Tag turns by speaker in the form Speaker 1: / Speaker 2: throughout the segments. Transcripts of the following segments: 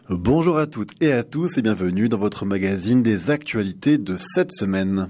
Speaker 1: Bonjour à toutes et à tous et bienvenue dans votre magazine des actualités de cette semaine.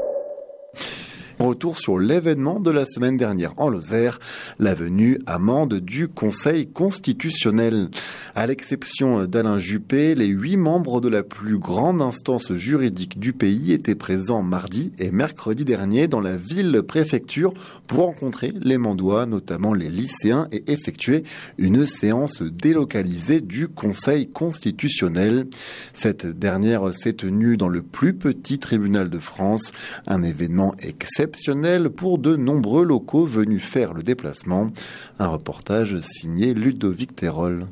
Speaker 1: Retour sur l'événement de la semaine dernière en Lozère, la venue amende du Conseil constitutionnel. À l'exception d'Alain Juppé, les 8 membres de la plus grande instance juridique du pays étaient présents mardi et mercredi dernier dans la ville-préfecture pour rencontrer les Mandois, notamment les lycéens, et effectuer une séance délocalisée du Conseil constitutionnel. Cette dernière s'est tenue dans le plus petit tribunal de France, un événement exceptionnel pour de nombreux locaux venus faire le déplacement. Un reportage signé Ludovic Terol.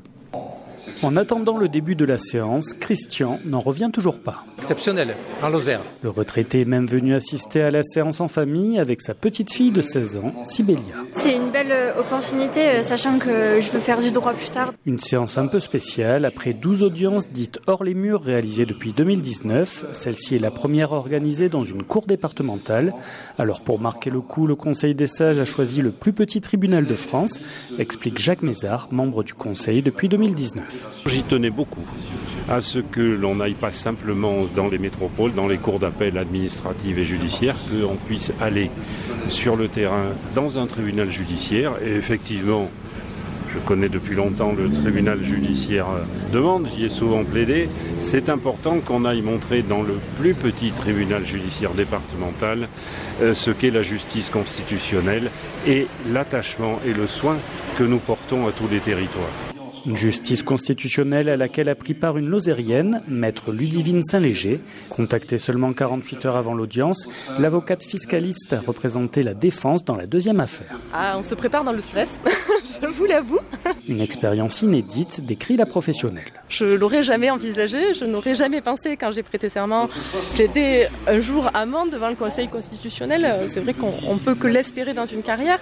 Speaker 2: En attendant le début de la séance, Christian n'en revient toujours pas.
Speaker 3: Exceptionnel, en Lozère.
Speaker 2: Le retraité est même venu assister à la séance en famille avec sa petite fille de 16 ans, Sibélia.
Speaker 4: C'est une belle opportunité, sachant que je veux faire du droit plus tard.
Speaker 2: Une séance un peu spéciale, après 12 audiences dites hors les murs réalisées depuis 2019. Celle-ci est la première organisée dans une cour départementale. Alors pour marquer le coup, le Conseil des sages a choisi le plus petit tribunal de France, explique Jacques Mézard, membre du Conseil depuis 2019.
Speaker 5: J'y tenais beaucoup à ce que l'on n'aille pas simplement dans les métropoles, dans les cours d'appel administratives et judiciaires, qu'on puisse aller sur le terrain dans un tribunal judiciaire. Et effectivement, je connais depuis longtemps le tribunal judiciaire de Mende, j'y ai souvent plaidé. C'est important qu'on aille montrer dans le plus petit tribunal judiciaire départemental ce qu'est la justice constitutionnelle et l'attachement et le soin que nous portons à tous les territoires.
Speaker 2: Une justice constitutionnelle à laquelle a pris part une Lozérienne, maître Ludivine Saint-Léger. Contactée seulement 48 heures avant l'audience, l'avocate fiscaliste a représenté la défense dans la deuxième affaire.
Speaker 6: On se prépare dans le stress, je vous l'avoue.
Speaker 2: Une expérience inédite, décrit la professionnelle.
Speaker 6: Je l'aurais jamais envisagé, je n'aurais jamais pensé quand j'ai prêté serment. J'étais un jour à Mende devant le Conseil constitutionnel. C'est vrai qu'on peut que l'espérer dans une carrière.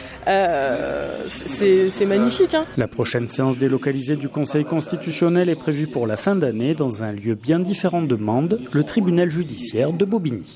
Speaker 6: C'est magnifique.
Speaker 2: La prochaine séance délocalisée du Conseil constitutionnel est prévue pour la fin d'année dans un lieu bien différent de Mende, le tribunal judiciaire de Bobigny.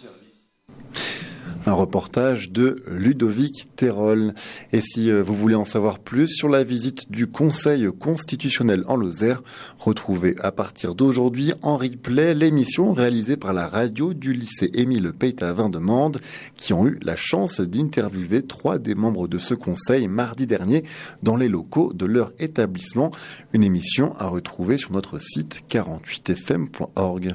Speaker 1: Un reportage de Ludovic Terol. Et si vous voulez en savoir plus sur la visite du Conseil constitutionnel en Lozère, retrouvez à partir d'aujourd'hui en replay l'émission réalisée par la radio du lycée Émile Peytavin de Mende, qui ont eu la chance d'interviewer 3 des membres de ce conseil mardi dernier dans les locaux de leur établissement. Une émission à retrouver sur notre site 48fm.org.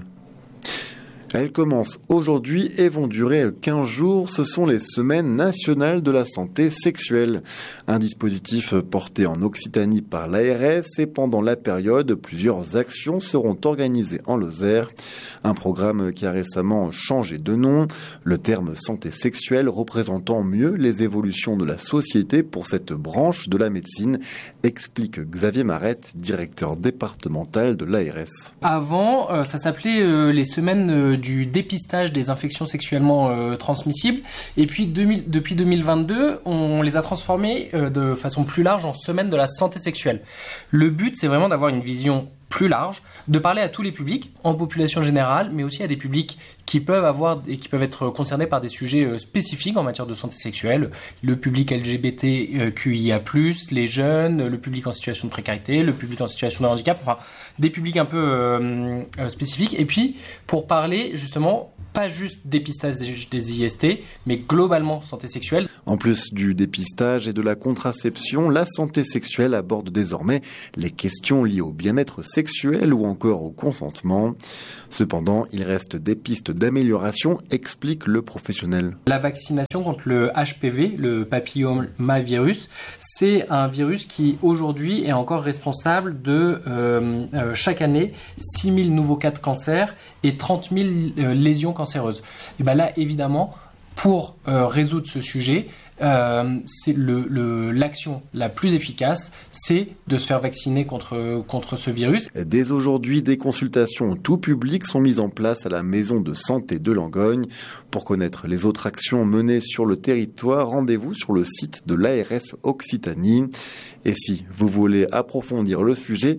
Speaker 1: Elles commencent aujourd'hui et vont durer 15 jours. Ce sont les semaines nationales de la santé sexuelle. Un dispositif porté en Occitanie par l'ARS et pendant la période, plusieurs actions seront organisées en Lozère. Un programme qui a récemment changé de nom. Le terme santé sexuelle représentant mieux les évolutions de la société pour cette branche de la médecine, explique Xavier Marette, directeur départemental de l'ARS.
Speaker 7: Avant, ça s'appelait les semaines du dépistage des infections sexuellement transmissibles. Et puis depuis 2022, on les a transformés de façon plus large en semaine de la santé sexuelle. Le but, c'est vraiment d'avoir une vision plus large, de parler à tous les publics, en population générale, mais aussi à des publics qui peuvent avoir et qui peuvent être concernés par des sujets spécifiques en matière de santé sexuelle, le public LGBTQIA+, les jeunes, le public en situation de précarité, le public en situation de handicap, enfin des publics un peu spécifiques. Et puis pour parler justement pas juste dépistage des IST, mais globalement santé sexuelle.
Speaker 1: En plus du dépistage et de la contraception, la santé sexuelle aborde désormais les questions liées au bien-être sexuel ou encore au consentement. Cependant, il reste des pistes d'amélioration, explique le professionnel.
Speaker 7: La vaccination contre le HPV, le papillomavirus, c'est un virus qui aujourd'hui est encore responsable de chaque année 6 000 nouveaux cas de cancer et 30 000 lésions cancéreuses. Et bien là, évidemment, pour résoudre ce sujet, c'est l'action la plus efficace, c'est de se faire vacciner contre ce virus.
Speaker 1: Dès aujourd'hui, des consultations tout public sont mises en place à la maison de santé de Langogne. Pour connaître les autres actions menées sur le territoire, rendez-vous sur le site de l'ARS Occitanie. Et si vous voulez approfondir le sujet,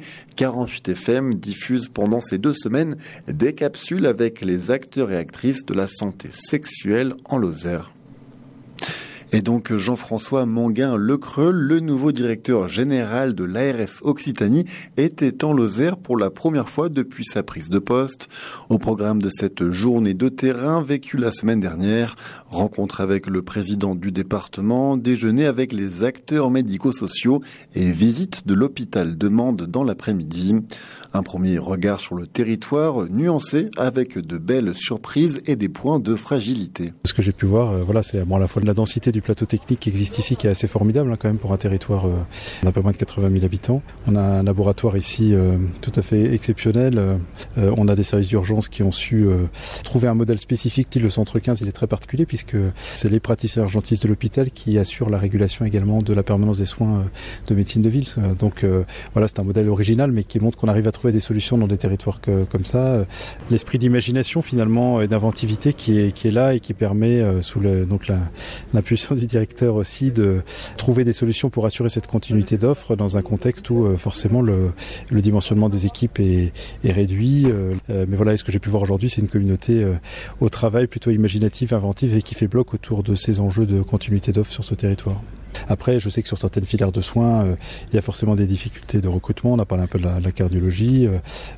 Speaker 1: 48FM diffuse pendant ces 2 semaines des capsules avec les acteurs et actrices de la santé sexuelle en Lozère. Et donc Jean-François Manguin-Lecreul, le nouveau directeur général de l'ARS Occitanie, était en Lozère pour la première fois depuis sa prise de poste. Au programme de cette journée de terrain vécue la semaine dernière, rencontre avec le président du département, déjeuner avec les acteurs médico-sociaux et visite de l'hôpital de Mende dans l'après-midi. Un premier regard sur le territoire nuancé avec de belles surprises et des points de fragilité.
Speaker 3: Ce que j'ai pu voir, c'est à la fois de la densité du plateau technique qui existe ici, qui est assez formidable quand même pour un territoire d'un peu moins de 80 000 habitants. On a un laboratoire ici tout à fait exceptionnel. On a des services d'urgence qui ont su trouver un modèle spécifique. Le centre 15, il est très particulier puisque c'est les praticiens urgentistes de l'hôpital qui assurent la régulation également de la permanence des soins de médecine de ville. Donc c'est un modèle original mais qui montre qu'on arrive à trouver des solutions dans des territoires comme ça. L'esprit d'imagination finalement et d'inventivité qui est là et qui permet sous l'impulsion du directeur aussi de trouver des solutions pour assurer cette continuité d'offres dans un contexte où forcément le dimensionnement des équipes est réduit. Mais voilà, ce que j'ai pu voir aujourd'hui, c'est une communauté au travail plutôt imaginative, inventive et qui fait bloc autour de ces enjeux de continuité d'offres sur ce territoire. Après, je sais que sur certaines filières de soins, il y a forcément des difficultés de recrutement. On a parlé un peu de la cardiologie,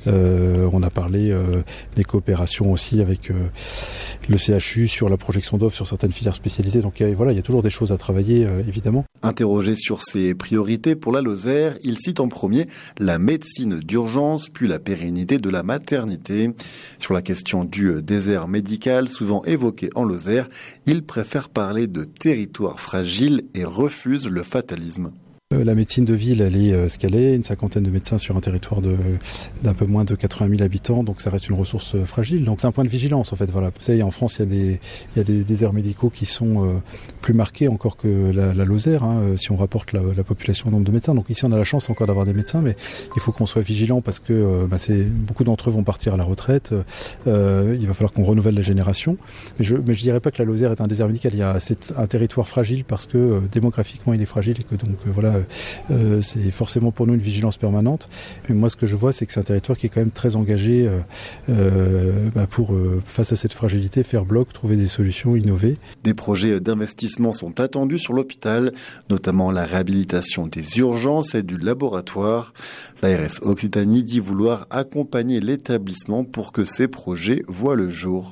Speaker 3: on a parlé des coopérations aussi avec le CHU sur la projection d'offres sur certaines filières spécialisées. Donc il y a toujours des choses à travailler, évidemment.
Speaker 1: Interrogé sur ses priorités pour la Lozère, il cite en premier la médecine d'urgence, puis la pérennité de la maternité. Sur la question du désert médical, souvent évoqué en Lozère, il préfère parler de territoire fragile et refuse le fatalisme.
Speaker 3: La médecine de ville, elle est ce qu'elle est, une 50aine de médecins sur un territoire d'un peu moins de 80 000 habitants, donc ça reste une ressource fragile. Donc c'est un point de vigilance en fait. Voilà. Vous savez, en France, il y a des déserts médicaux qui sont plus marqués encore que la Lozère, si on rapporte la population au nombre de médecins. Donc ici, on a la chance encore d'avoir des médecins, mais il faut qu'on soit vigilant parce que beaucoup d'entre eux vont partir à la retraite. Il va falloir qu'on renouvelle la génération. Mais je dirais pas que la Lozère est un désert médical. C'est un territoire fragile parce que démographiquement, il est fragile et que donc c'est forcément pour nous une vigilance permanente. Mais moi, ce que je vois, c'est que c'est un territoire qui est quand même très engagé pour, face à cette fragilité, faire bloc, trouver des solutions, innover.
Speaker 1: Des projets d'investissement sont attendus sur l'hôpital, notamment la réhabilitation des urgences et du laboratoire. L'ARS Occitanie dit vouloir accompagner l'établissement pour que ces projets voient le jour.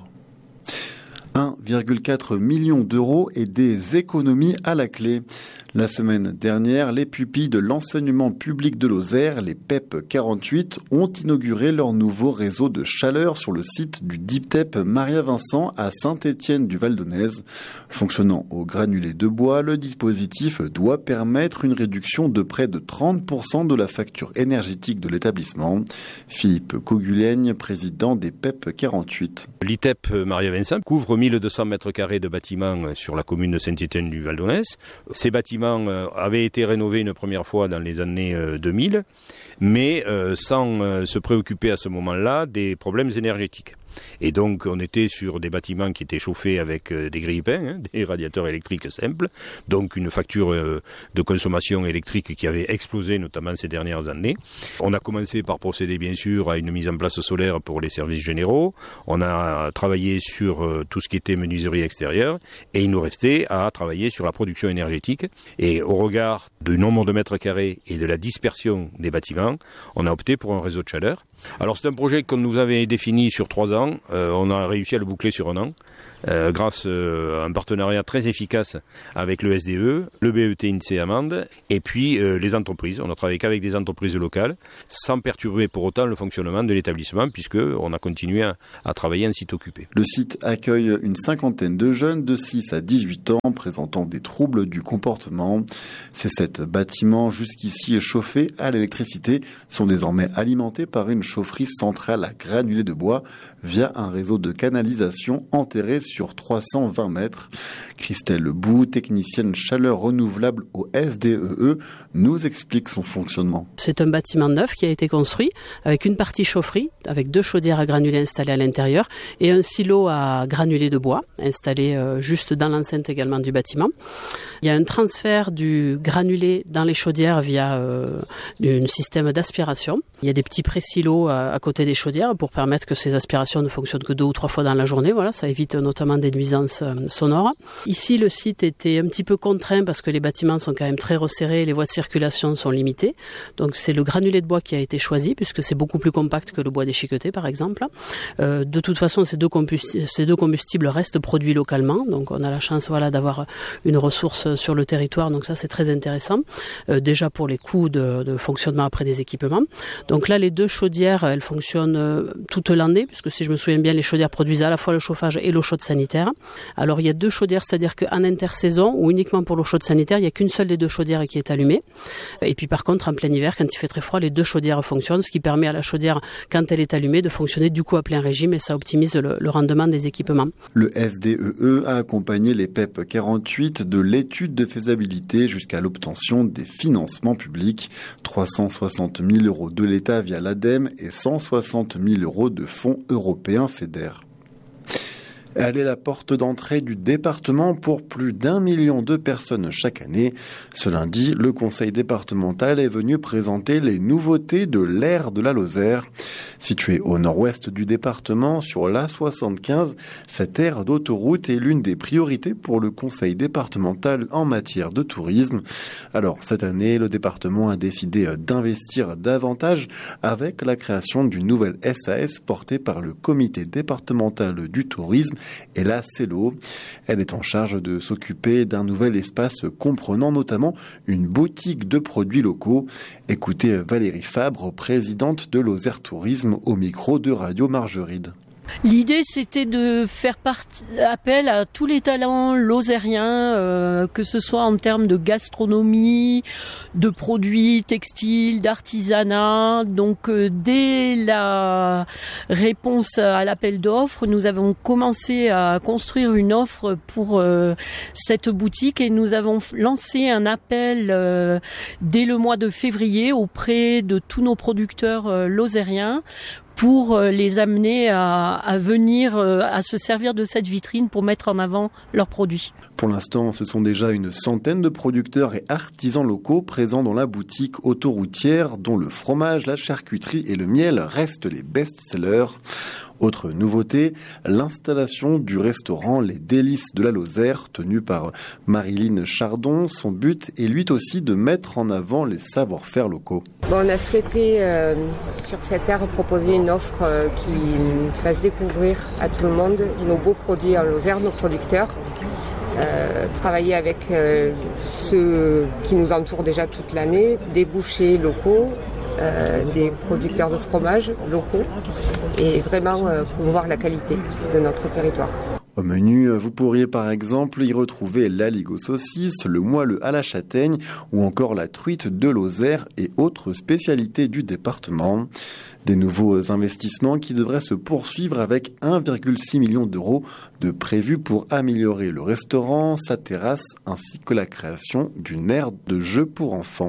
Speaker 1: 1,4 million d'euros et des économies à la clé. La semaine dernière, les pupilles de l'enseignement public de Lozère, les PEP 48, ont inauguré leur nouveau réseau de chaleur sur le site du DIPTEP Maria-Vincent à Saint-Étienne-du-Val-d'Aunaise. Fonctionnant au granulé de bois, le dispositif doit permettre une réduction de près de 30% de la facture énergétique de l'établissement. Philippe Cogulaigne, président des PEP 48.
Speaker 8: L'ITEP Maria-Vincent couvre 1200 mètres carrés de bâtiments sur la commune de Saint-Étienne-du-Val-d'Aunaise. Ces bâtiments avaient été rénovés une première fois dans les années 2000, mais sans se préoccuper à ce moment-là des problèmes énergétiques. Et donc on était sur des bâtiments qui étaient chauffés avec des grille-pains, des radiateurs électriques simples, donc une facture de consommation électrique qui avait explosé notamment ces dernières années. On a commencé par procéder bien sûr à une mise en place solaire pour les services généraux, on a travaillé sur tout ce qui était menuiserie extérieure et il nous restait à travailler sur la production énergétique. Et au regard du nombre de mètres carrés et de la dispersion des bâtiments, on a opté pour un réseau de chaleur. Alors c'est un projet qu'on nous avait défini sur 3 ans. On a réussi à le boucler sur 1 an grâce à un partenariat très efficace avec le SDE, le BET INSEE à Mende et puis les entreprises. On a travaillé qu'avec des entreprises locales sans perturber pour autant le fonctionnement de l'établissement puisqu'on a continué à travailler en site occupé.
Speaker 1: Le site accueille une 50aine de jeunes de 6 à 18 ans présentant des troubles du comportement. Ces 7 bâtiments jusqu'ici chauffés à l'électricité sont désormais alimentés par une chaufferie centrale à granulés de bois via un réseau de canalisation enterré sur 320 mètres. Christelle Bou, technicienne chaleur renouvelable au SDEE, nous explique son fonctionnement.
Speaker 9: C'est un bâtiment neuf qui a été construit avec une partie chaufferie, avec 2 chaudières à granulés installées à l'intérieur et un silo à granulés de bois installé juste dans l'enceinte également du bâtiment. Il y a un transfert du granulé dans les chaudières via un système d'aspiration. Il y a des petits pré-silos l'eau à côté des chaudières pour permettre que ces aspirations ne fonctionnent que 2 ou 3 fois dans la journée. Voilà, ça évite notamment des nuisances sonores. Ici, le site était un petit peu contraint parce que les bâtiments sont quand même très resserrés, les voies de circulation sont limitées. Donc c'est le granulé de bois qui a été choisi puisque c'est beaucoup plus compact que le bois déchiqueté par exemple. De toute façon, ces deux combustibles restent produits localement. Donc on a la chance d'avoir une ressource sur le territoire. Donc ça c'est très intéressant. Déjà pour les coûts de fonctionnement après des équipements. Donc là les 2 chaudières, elles fonctionnent toute l'année puisque si je me souviens bien, les chaudières produisent à la fois le chauffage et l'eau chaude sanitaire. Alors il y a 2 chaudières, c'est-à-dire qu'en intersaison ou uniquement pour l'eau chaude sanitaire, il n'y a qu'une seule des 2 chaudières qui est allumée. Et puis par contre, en plein hiver, quand il fait très froid, les 2 chaudières fonctionnent, ce qui permet à la chaudière, quand elle est allumée, de fonctionner du coup à plein régime et ça optimise le rendement des équipements.
Speaker 1: Le FDEE a accompagné les PEP 48 de l'étude de faisabilité jusqu'à l'obtention des financements publics. 360 000 € de l'État via l'ADEME et 160 000 € de fonds européens FEDER. Elle est la porte d'entrée du département pour plus d'1 million de personnes chaque année. Ce lundi, le conseil départemental est venu présenter les nouveautés de l'aire de la Lozère. Située au nord-ouest du département, sur l'A75, cette aire d'autoroute est l'une des priorités pour le conseil départemental en matière de tourisme. Alors, cette année, le département a décidé d'investir davantage avec la création d'une nouvelle SAS portée par le comité départemental du tourisme et la CELO. Elle est en charge de s'occuper d'un nouvel espace comprenant notamment une boutique de produits locaux. Écoutez Valérie Fabre, présidente de Lozère Tourisme, au micro de Radio Margeride.
Speaker 10: L'idée, c'était de faire appel à tous les talents lozériens, que ce soit en termes de gastronomie, de produits textiles, d'artisanat. Donc, dès la réponse à l'appel d'offres, nous avons commencé à construire une offre pour cette boutique et nous avons lancé un appel dès le mois de février auprès de tous nos producteurs lozériens pour les amener à venir à se servir de cette vitrine pour mettre en avant leurs produits.
Speaker 1: Pour l'instant, ce sont déjà une centaine de producteurs et artisans locaux présents dans la boutique autoroutière, dont le fromage, la charcuterie et le miel restent les best-sellers. Autre nouveauté, l'installation du restaurant Les Délices de la Lozère, tenu par Marilyn Chardon. Son but est lui aussi de mettre en avant les savoir-faire locaux.
Speaker 11: On a souhaité sur cette aire proposer une offre qui fasse découvrir à tout le monde nos beaux produits en Lozère, nos producteurs. Travailler avec ceux qui nous entourent déjà toute l'année, des bouchers locaux, des producteurs de fromage locaux et vraiment promouvoir la qualité de notre territoire.
Speaker 1: Au menu, vous pourriez par exemple y retrouver l'aligue aux saucisses, le moelleux à la châtaigne ou encore la truite de Lozère et autres spécialités du département. Des nouveaux investissements qui devraient se poursuivre avec 1,6 million d'euros de prévus pour améliorer le restaurant, sa terrasse ainsi que la création d'une aire de jeux pour enfants.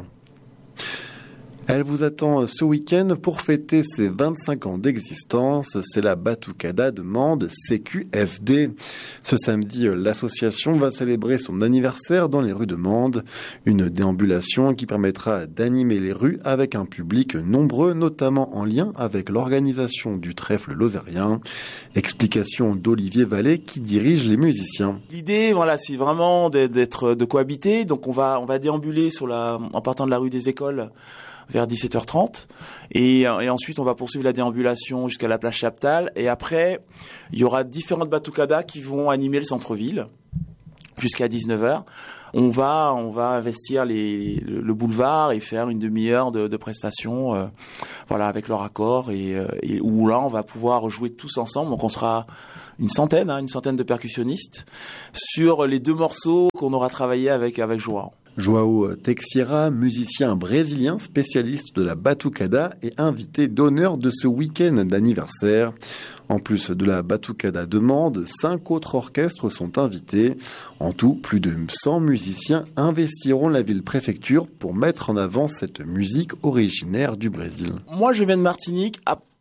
Speaker 1: Elle vous attend ce week-end pour fêter ses 25 ans d'existence. C'est la Batucada de Mende CQFD. Ce samedi, l'association va célébrer son anniversaire dans les rues de Mende. Une déambulation qui permettra d'animer les rues avec un public nombreux, notamment en lien avec l'organisation du trèfle lozérien. Explication d'Olivier Vallée qui dirige les musiciens.
Speaker 12: L'idée, c'est vraiment de cohabiter. Donc on va déambuler en partant de la rue des Écoles vers 17h30 et ensuite on va poursuivre la déambulation jusqu'à la place Chaptal et après il y aura différentes batucadas qui vont animer le centre-ville jusqu'à 19h. On va investir le boulevard et faire une demi-heure de prestations avec leur accord et où là on va pouvoir jouer tous ensemble. Donc on sera une centaine de percussionnistes sur les 2 morceaux qu'on aura travaillé avec Joao.
Speaker 1: Joao Teixeira, musicien brésilien spécialiste de la batucada et invité d'honneur de ce week-end d'anniversaire. En plus de la Batucada de Mende, 5 autres orchestres sont invités. En tout, plus de 100 musiciens investiront la ville-préfecture pour mettre en avant cette musique originaire du Brésil.
Speaker 12: Moi, je viens de Martinique.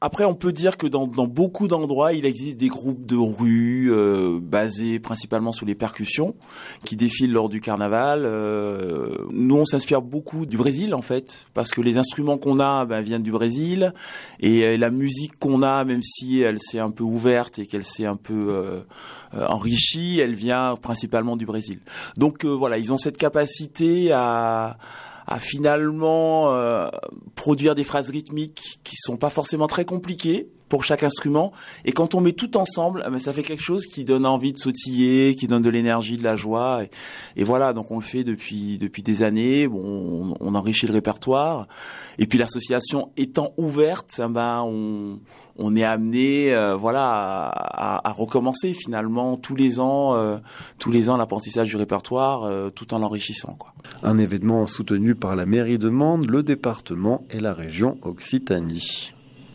Speaker 12: Après, on peut dire que dans beaucoup d'endroits, il existe des groupes de rue basés principalement sur les percussions qui défilent lors du carnaval. Nous, on s'inspire beaucoup du Brésil, en fait, parce que les instruments qu'on a viennent du Brésil et la musique qu'on a, même si elle s'est un peu ouverte et qu'elle s'est un peu enrichie, elle vient principalement du Brésil. Donc voilà, ils ont cette capacité à finalement produire des phrases rythmiques qui sont pas forcément très compliquées pour chaque instrument, et quand on met tout ensemble, ça fait quelque chose qui donne envie de sautiller, qui donne de l'énergie, de la joie, et voilà, donc on le fait depuis des années. Bon, on enrichit le répertoire, et puis l'association étant ouverte, on est amené à recommencer finalement tous les ans l'apprentissage du répertoire tout en l'enrichissant, quoi.
Speaker 1: Un événement soutenu par la mairie de Mende, le département et la région Occitanie.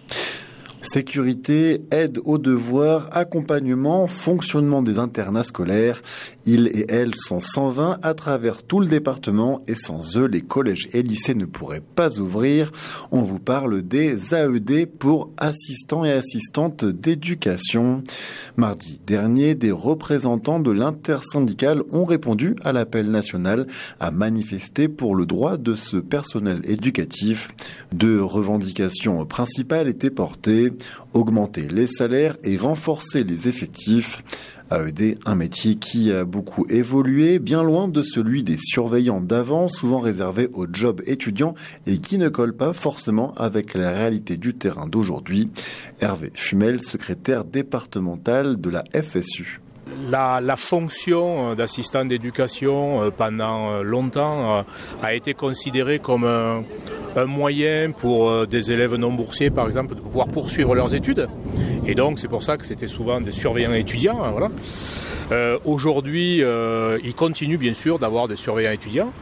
Speaker 1: Sécurité, aide aux devoirs, accompagnement, fonctionnement des internats scolaires. Ils et elles sont 120 à travers tout le département et sans eux, les collèges et lycées ne pourraient pas ouvrir. On vous parle des AED pour assistants et assistantes d'éducation. Mardi dernier, des représentants de l'intersyndicale ont répondu à l'appel national à manifester pour le droit de ce personnel éducatif. Deux revendications principales étaient portées: augmenter les salaires et renforcer les effectifs. AED, un métier qui a beaucoup évolué, bien loin de celui des surveillants d'avant, souvent réservé aux jobs étudiants et qui ne colle pas forcément avec la réalité du terrain d'aujourd'hui. Hervé Fumel, secrétaire départemental de la FSU.
Speaker 13: La fonction d'assistant d'éducation pendant longtemps a été considérée comme un moyen pour des élèves non boursiers, par exemple, de pouvoir poursuivre leurs études. Et donc c'est pour ça que c'était souvent des surveillants étudiants. Voilà. Aujourd'hui, ils continuent bien sûr d'avoir des surveillants étudiants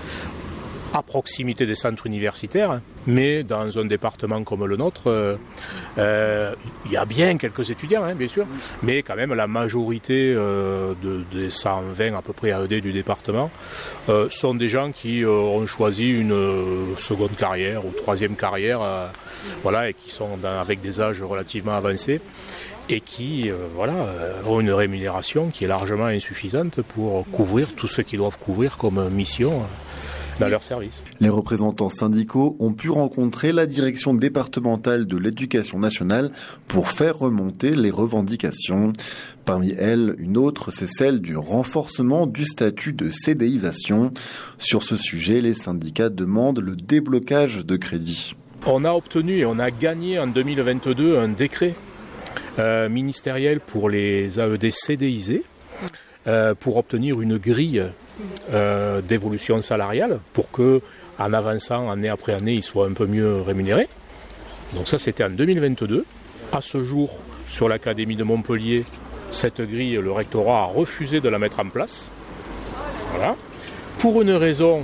Speaker 13: à proximité des centres universitaires, mais dans un département comme le nôtre, il y a bien quelques étudiants, bien sûr, mais quand même la majorité des 120 à peu près AED du département sont des gens qui ont choisi une seconde carrière ou troisième carrière, et qui sont avec des âges relativement avancés et qui ont une rémunération qui est largement insuffisante pour couvrir tout ce qu'ils doivent couvrir comme mission dans leur service.
Speaker 1: Les représentants syndicaux ont pu rencontrer la direction départementale de l'éducation nationale pour faire remonter les revendications. Parmi elles, une autre, c'est celle du renforcement du statut de CDIsation. Sur ce sujet, les syndicats demandent le déblocage de crédits.
Speaker 13: On a obtenu et on a gagné en 2022 un décret ministériel pour les AED CDIsés pour obtenir une grille d'évolution salariale pour que, en avançant année après année, ils soient un peu mieux rémunérés. Donc ça, c'était en 2022. À ce jour, sur l'Académie de Montpellier, cette grille, le rectorat a refusé de la mettre en place. Voilà. Pour une raison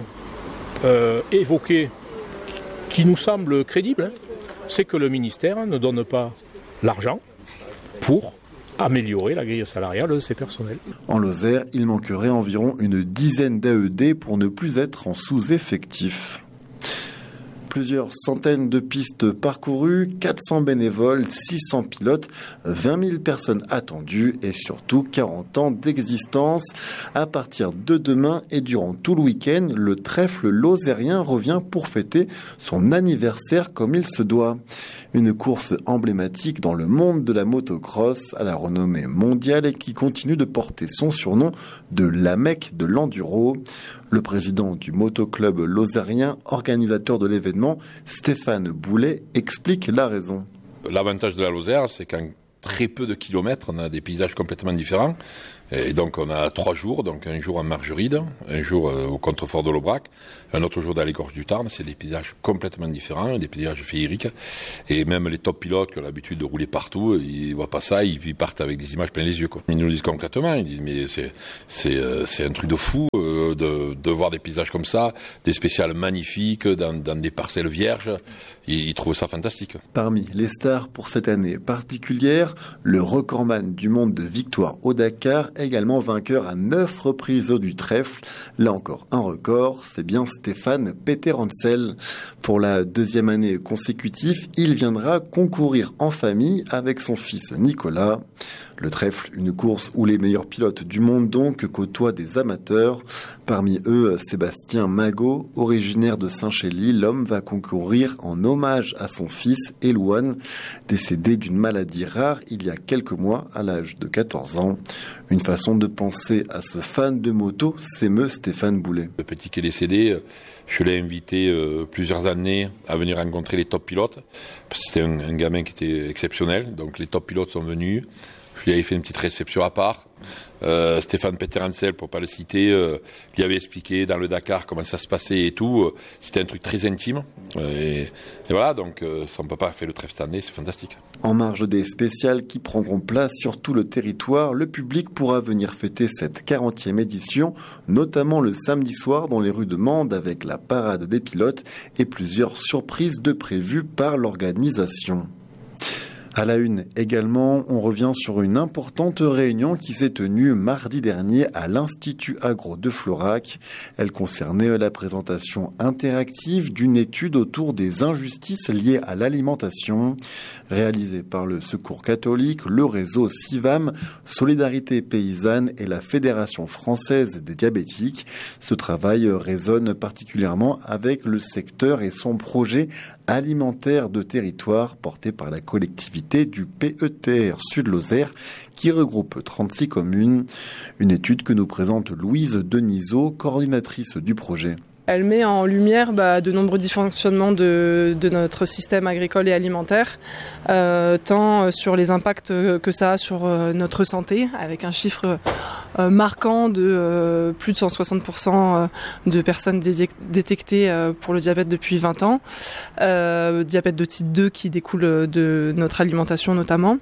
Speaker 13: évoquée qui nous semble crédible, c'est que le ministère ne donne pas l'argent pour améliorer la grille salariale de ces personnels.
Speaker 1: En Lozère, il manquerait environ une dizaine d'AED pour ne plus être en sous-effectif. Plusieurs centaines de pistes parcourues, 400 bénévoles, 600 pilotes, 20 000 personnes attendues et surtout 40 ans d'existence. À partir de demain et durant tout le week-end, le trèfle lozérien revient pour fêter son anniversaire comme il se doit. Une course emblématique dans le monde de la motocross à la renommée mondiale et qui continue de porter son surnom de la Mecque de l'enduro. Le président du motoclub lozérien, organisateur de l'événement, Stéphane Boulet, explique la raison.
Speaker 14: L'avantage de la Lozère, c'est qu'en très peu de kilomètres, on a des paysages complètement différents. Et donc on a 3 jours, donc un jour en Margeride, un jour au contrefort de l'Aubrac, un autre jour dans les gorges du Tarn. C'est des paysages complètement différents, des paysages féeriques. Et même les top pilotes qui ont l'habitude de rouler partout, ils voient pas ça, ils partent avec des images plein les yeux, quoi. Ils nous le disent concrètement, ils disent mais c'est un truc de fou de voir des paysages comme ça, des spéciales magnifiques dans des parcelles vierges. Ils trouvent ça fantastique.
Speaker 1: Parmi les stars pour cette année particulière, le recordman du monde de victoire au Dakar, également vainqueur à 9 reprises du trèfle. Là encore, un record, c'est bien Stéphane Peterhansel. Pour la 2e année consécutive, il viendra concourir en famille avec son fils Nicolas. Le trèfle, une course où les meilleurs pilotes du monde donc côtoient des amateurs. Parmi eux, Sébastien Magot, originaire de Saint-Chély. L'homme va concourir en hommage à son fils, Elouane, décédé d'une maladie rare il y a quelques mois à l'âge de 14 ans. Une façon de penser à ce fan de moto, s'émeut Stéphane Boulet.
Speaker 14: Le petit qui est décédé, je l'ai invité plusieurs années à venir rencontrer les top pilotes. C'était un gamin qui était exceptionnel, donc les top pilotes sont venus. Je lui avais fait une petite réception à part. Stéphane Peterhansel, pour pas le citer, lui avait expliqué dans le Dakar comment ça se passait et tout. C'était un truc très intime. Et voilà, donc son papa a fait le trèfle cette année, c'est fantastique.
Speaker 1: En marge des spéciales qui prendront place sur tout le territoire, le public pourra venir fêter cette 40e édition, notamment le samedi soir dans les rues de Mende avec la parade des pilotes et plusieurs surprises de prévues par l'organisation. À la une également, on revient sur une importante réunion qui s'est tenue mardi dernier à l'Institut Agro de Florac. Elle concernait la présentation interactive d'une étude autour des injustices liées à l'alimentation. Réalisée par le Secours catholique, le réseau SIVAM, Solidarité paysanne et la Fédération française des diabétiques. Ce travail résonne particulièrement avec le secteur et son projet alimentaire de territoire porté par la collectivité du PETR Sud-Lozère qui regroupe 36 communes. Une étude que nous présente Louise Denisot, coordinatrice du projet.
Speaker 15: Elle met en lumière de nombreux dysfonctionnements de notre système agricole et alimentaire, tant sur les impacts que ça a sur notre santé, avec un chiffre marquant de plus de 160% de personnes détectées pour le diabète depuis 20 ans, diabète de type 2 qui découle de notre alimentation notamment.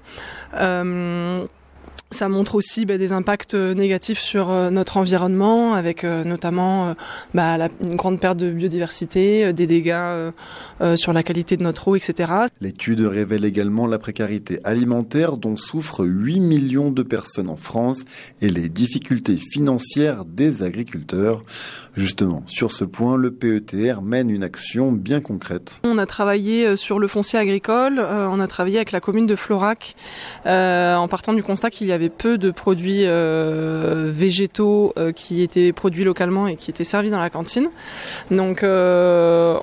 Speaker 15: Ça montre aussi des impacts négatifs sur notre environnement, avec notamment une grande perte de biodiversité, des dégâts sur la qualité de notre eau, etc.
Speaker 1: L'étude révèle également la précarité alimentaire dont souffrent 8 millions de personnes en France et les difficultés financières des agriculteurs. Justement, sur ce point, le PETR mène une action bien concrète.
Speaker 15: On a travaillé sur le foncier agricole, on a travaillé avec la commune de Florac, en partant du constat qu'il y avait peu de produits végétaux qui étaient produits localement et qui étaient servis dans la cantine. Donc on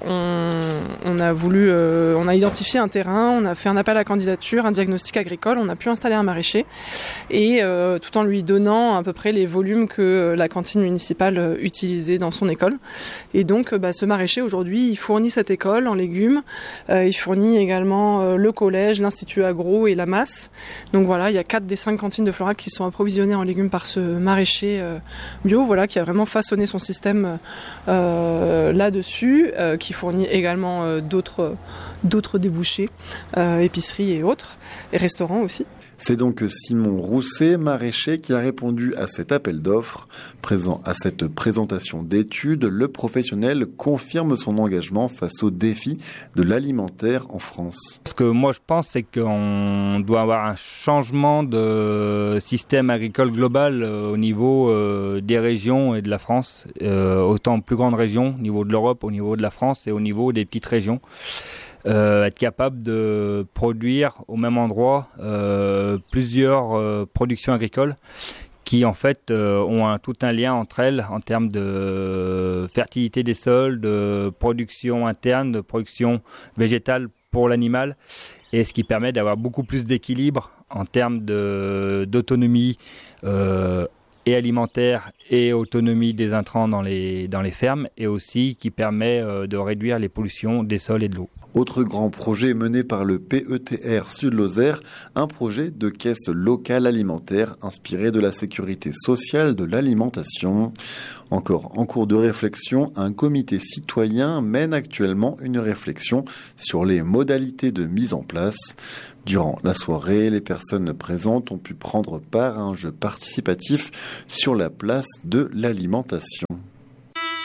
Speaker 15: a identifié un terrain, on a fait un appel à candidature, un diagnostic agricole, on a pu installer un maraîcher et tout en lui donnant à peu près les volumes que la cantine municipale utilisait dans son école. Et donc ce maraîcher aujourd'hui, il fournit cette école en légumes, il fournit également le collège, l'institut agro et la masse. Donc voilà, il y a 4 des 5 cantines de Florac qui sont approvisionnées en légumes par ce maraîcher bio, qui a vraiment façonné son système là-dessus, qui fournit également d'autres débouchés, épiceries et autres, et restaurants aussi.
Speaker 1: C'est donc Simon Rousset, maraîcher, qui a répondu à cet appel d'offres. Présent à cette présentation d'études, le professionnel confirme son engagement face aux défis de l'alimentaire en France.
Speaker 16: Ce que moi je pense, c'est qu'on doit avoir un changement de système agricole global au niveau des régions et de la France, autant plus grandes régions, au niveau de l'Europe, au niveau de la France et au niveau des petites régions. Être capable de produire au même endroit plusieurs productions agricoles qui en fait ont tout un lien entre elles en termes de fertilité des sols, de production interne, de production végétale pour l'animal, et ce qui permet d'avoir beaucoup plus d'équilibre en termes d'autonomie et alimentaire et autonomie des intrants dans les fermes, et aussi qui permet de réduire les pollutions des sols et de l'eau.
Speaker 1: Autre grand projet mené par le PETR Sud-Lozère, un projet de caisse locale alimentaire inspiré de la sécurité sociale de l'alimentation. Encore en cours de réflexion, un comité citoyen mène actuellement une réflexion sur les modalités de mise en place. Durant la soirée, les personnes présentes ont pu prendre part à un jeu participatif sur la place de l'alimentation.